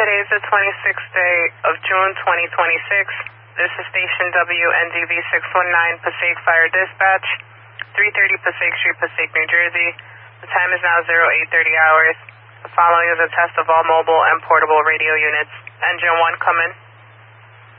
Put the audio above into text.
Today is the 26th day of June 2026. This is station WNDV 619 Passaic Fire Dispatch, 330 Passaic Street, Passaic, New Jersey. The time is now 0830 hours. The following is a test of all mobile and portable radio units. Engine 1, come in.